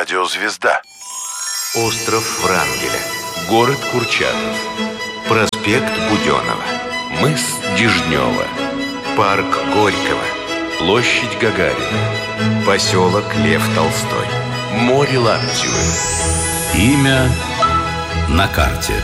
Радиозвезда. Остров Врангеля. Город Курчатов. Проспект Буденова. Мыс Дежнева. Парк Горького. Площадь Гагарина. Поселок Лев Толстой. Море Лаптевы. Имя на карте.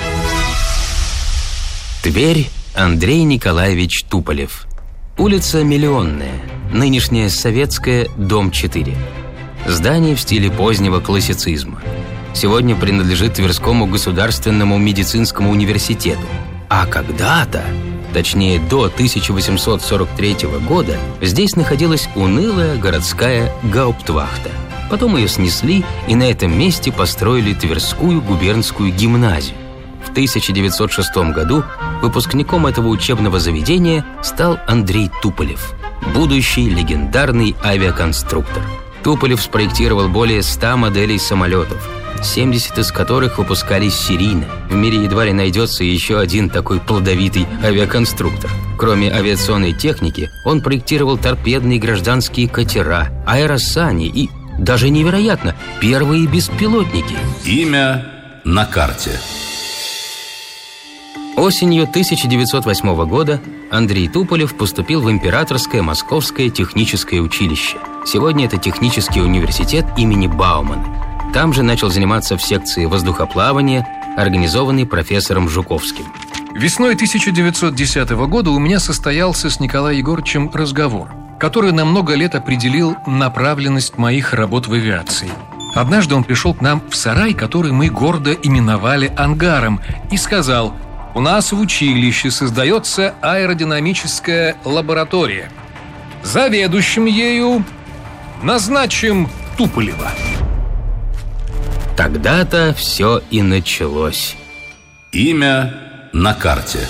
Тверь, Андрей Николаевич Туполев. Улица Миллионная, нынешняя Советская, дом 4. Здание в стиле позднего классицизма. Сегодня принадлежит Тверскому государственному медицинскому университету. А когда-то, точнее до 1843 года, здесь находилась унылая городская гауптвахта. Потом ее снесли и на этом месте построили Тверскую губернскую гимназию. В 1906 году выпускником этого учебного заведения стал Андрей Туполев, будущий легендарный авиаконструктор. Туполев спроектировал более 100 моделей самолетов, 70 из которых выпускались серийно. В мире едва ли найдется еще один такой плодовитый авиаконструктор. Кроме авиационной техники, он проектировал торпедные гражданские катера, аэросани и, даже невероятно, первые беспилотники. Имя на карте. Осенью 1908 года Андрей Туполев поступил в Императорское Московское техническое училище. Сегодня это технический университет имени Баумана. Там же начал заниматься в секции воздухоплавания, организованной профессором Жуковским. Весной 1910 года у меня состоялся с Николаем Егоровичем разговор, который на много лет определил направленность моих работ в авиации. Однажды он пришел к нам в сарай, который мы гордо именовали ангаром, и сказал: «У нас в училище создается аэродинамическая лаборатория. Заведующим ею назначим Туполева». Тогда-то все и началось. Имя на карте.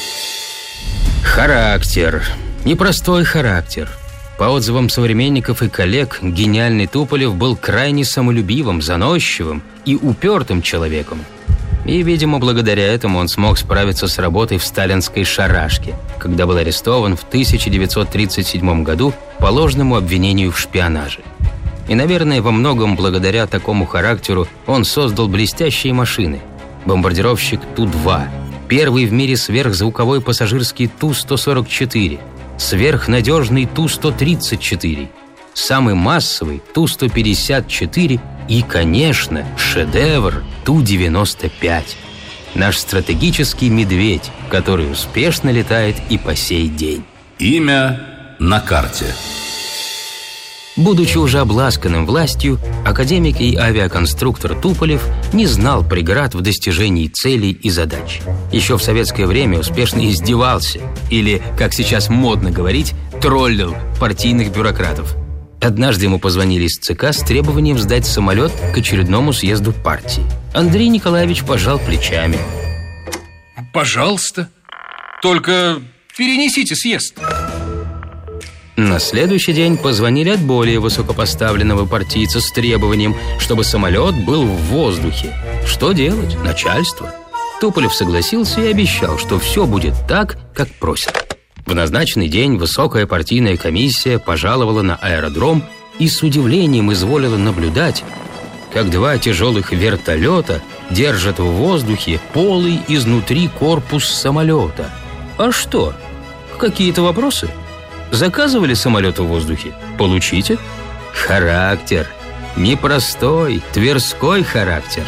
Характер. Непростой характер. По отзывам современников и коллег, гениальный Туполев был крайне самолюбивым, заносчивым и упертым человеком. И, видимо, благодаря этому он смог справиться с работой в сталинской шарашке, когда был арестован в 1937 году по ложному обвинению в шпионаже. И, наверное, во многом благодаря такому характеру он создал блестящие машины. Бомбардировщик Ту-2, первый в мире сверхзвуковой пассажирский Ту-144, сверхнадежный Ту-134, самый массовый Ту-154 и, конечно, шедевр Ту-95. Наш стратегический медведь, который успешно летает и по сей день. Имя на карте. Будучи уже обласканным властью, академик и авиаконструктор Туполев не знал преград в достижении целей и задач. Еще в советское время успешно издевался, или, как сейчас модно говорить, троллил партийных бюрократов. Однажды ему позвонили из ЦК с требованием сдать самолет к очередному съезду партии. Андрей Николаевич пожал плечами. «Пожалуйста, только перенесите съезд». На следующий день позвонили от более высокопоставленного партийца с требованием, чтобы самолет был в воздухе. Что делать? Начальство. Туполев согласился и обещал, что все будет так, как просят. В назначенный день высокая партийная комиссия пожаловала на аэродром и с удивлением изволила наблюдать, как два тяжелых вертолета держат в воздухе полый изнутри корпус самолета. А что? Какие-то вопросы? Заказывали самолет в воздухе? Получите. Характер. Непростой, тверской характер.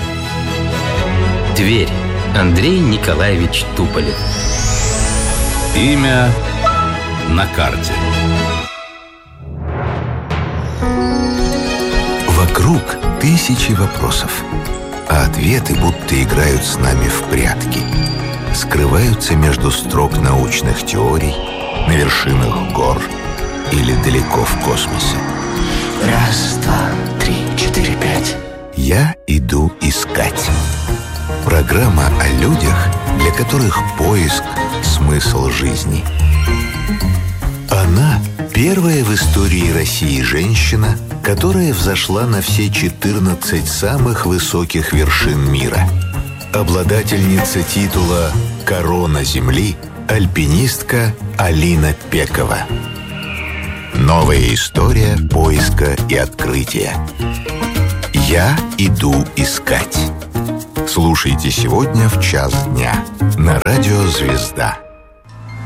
Тверь. Андрей Николаевич Туполев. Имя на карте. Вокруг тысячи вопросов, а ответы будто играют с нами в прятки. Скрываются между строк научных теорий, на вершинах гор или далеко в космосе. Раз, два, три, четыре, пять. Я иду искать. Программа о людях, для которых поиск – смысл жизни. Она – первая в истории России женщина, которая взошла на все 14 самых высоких вершин мира. Обладательница титула «Корона Земли» альпинистка Алина Пекова. Новая история поиска и открытия. «Я иду искать». Слушайте сегодня в 1:00 дня на радио «Звезда».